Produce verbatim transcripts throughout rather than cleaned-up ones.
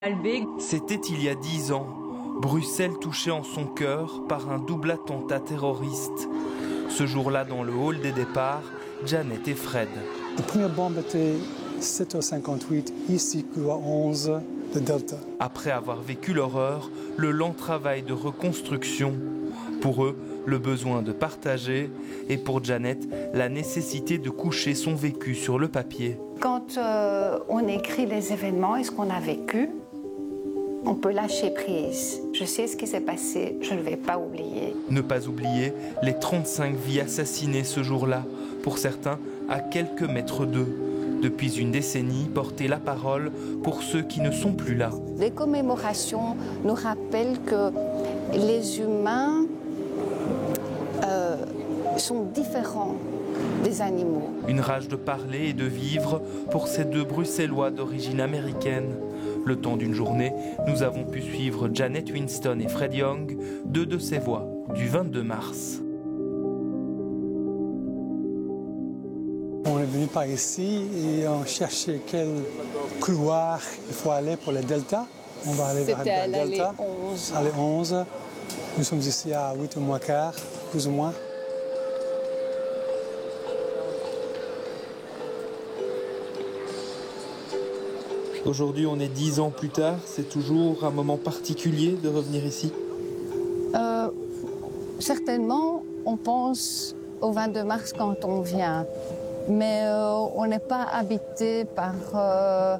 C'était il y a dix ans, Bruxelles touchée en son cœur par un double attentat terroriste. Ce jour-là, dans le hall des départs, Janet et Fred. La première bombe était sept heures cinquante-huit, ici, couloir onze de Delta. Après avoir vécu l'horreur, le lent travail de reconstruction. Pour eux, le besoin de partager, et pour Janet, la nécessité de coucher son vécu sur le papier. Quand euh, on écrit les événements et ce qu'on a vécu, on peut lâcher prise. Je sais ce qui s'est passé, je ne vais pas oublier. Ne pas oublier les trente-cinq vies assassinées ce jour-là, pour certains à quelques mètres d'eux. Depuis une décennie, porter la parole pour ceux qui ne sont plus là. Les commémorations nous rappellent que les humains euh, sont différents des animaux. Une rage de parler et de vivre pour ces deux Bruxellois d'origine américaine. Le temps d'une journée, nous avons pu suivre Janet Winston et Fred Young, deux de ces voix, du vingt-deux mars. On est venu par ici et on cherchait quel couloir il faut aller pour le Delta. On va aller vers le Delta. onze. Allée onze. Nous sommes ici à huit heures moins quart, plus ou moins. Aujourd'hui, on est dix ans plus tard. C'est toujours un moment particulier de revenir ici? Euh, certainement, on pense au vingt-deux mars quand on vient. Mais euh, on n'est pas habité par euh,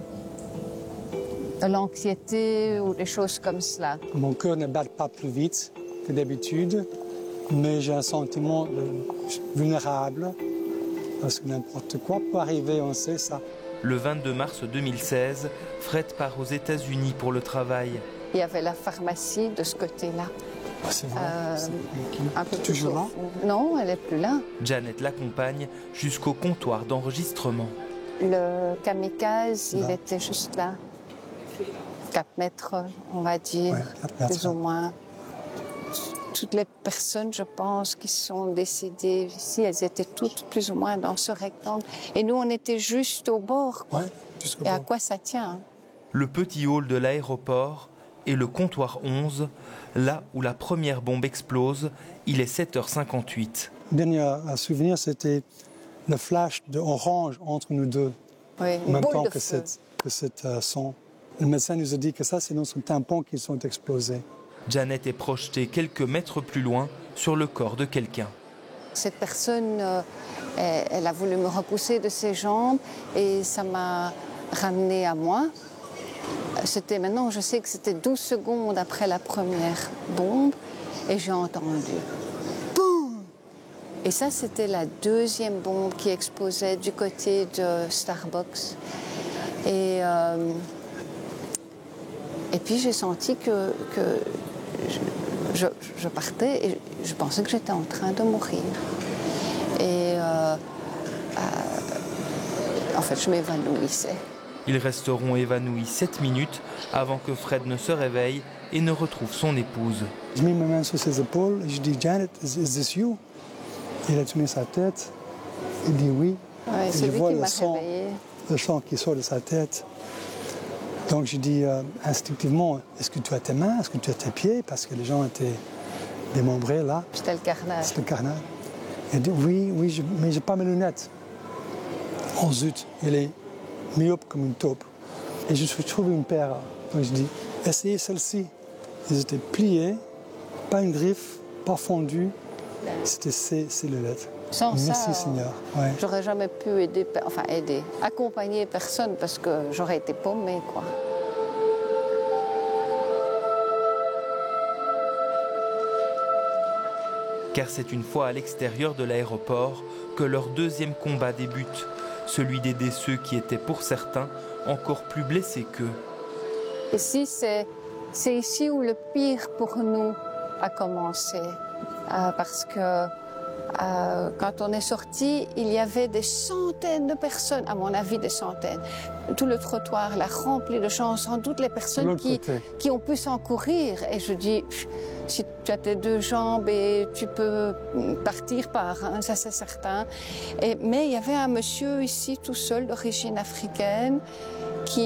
l'anxiété ou des choses comme cela. Mon cœur ne bat pas plus vite que d'habitude, mais j'ai un sentiment vulnérable, parce que n'importe quoi peut arriver, on sait ça. Le vingt-deux mars deux mille seize, Fred part aux États-Unis pour le travail. Il y avait la pharmacie de ce côté-là. Oh, c'est vrai, Euh, c'est un peu toujours là? Non, elle n'est plus là. Janet l'accompagne jusqu'au comptoir d'enregistrement. Le kamikaze, il Là. était juste là. quatre mètres, on va dire, Ouais, quatre mètres. plus ou moins. Toutes les personnes, je pense, qui sont décédées ici, elles étaient toutes plus ou moins dans ce rectangle. Et nous, on était juste au bord. Quoi. Ouais, jusqu'au Et à bord. quoi ça tient? Le petit hall de l'aéroport et le comptoir onze, là où la première bombe explose, il est sept heures cinquante-huit. Le dernier souvenir, c'était le flash de orange entre nous deux, Oui, en une même boule temps de que feu. cette, que cette euh, son. Le médecin nous a dit que ça, c'est dans son tampon qu'ils sont explosés. Janet est projetée quelques mètres plus loin sur le corps de quelqu'un. Cette personne, euh, elle, elle a voulu me repousser de ses jambes et ça m'a ramené à moi. C'était maintenant, je sais que c'était douze secondes après la première bombe et j'ai entendu boum. Et ça, c'était la deuxième bombe qui explosait du côté de Starbucks. Et, euh, et puis j'ai senti que, que je, je, je partais et je pensais que j'étais en train de mourir. Et euh, euh, en fait, je m'évanouissais. Ils resteront évanouis sept minutes avant que Fred ne se réveille et ne retrouve son épouse. J'ai mis ma main sur ses épaules et je dis, Janet, is, is this you? Il a tourné sa tête, il dit oui. Ouais, Et c'est je lui vois qui le m'a sang, réveillée. le sang qui sort de sa tête. Donc je dis euh, instinctivement, est-ce que tu as tes mains, est-ce que tu as tes pieds? Parce que les gens étaient démembrés là. C'était le carnage. C'est le carnage. Il dit oui, oui, je, mais j'ai pas mes lunettes. Oh zut, il est myope comme une taupe. Et je trouve une paire. Donc je dis, essayez celle-ci. Ils étaient pliés, pas une griffe, pas fondue. C'était ces, ces lunettes. Sans Merci ça, Seigneur. Ouais. j'aurais jamais pu aider, enfin aider, accompagner personne parce que j'aurais été paumée, quoi. Car c'est une fois à l'extérieur de l'aéroport que leur deuxième combat débute, celui d'aider ceux qui étaient pour certains encore plus blessés qu'eux. Ici, c'est, c'est ici où le pire pour nous a commencé. Euh, parce que euh, quand on est sorti, il y avait des centaines de personnes, à mon avis des centaines. Tout le trottoir là rempli de gens, sans doute les personnes qui, qui ont pu s'en courir. Et je dis, si tu as tes deux jambes et tu peux partir par, hein, ça c'est certain. Et, mais il y avait un monsieur ici tout seul d'origine africaine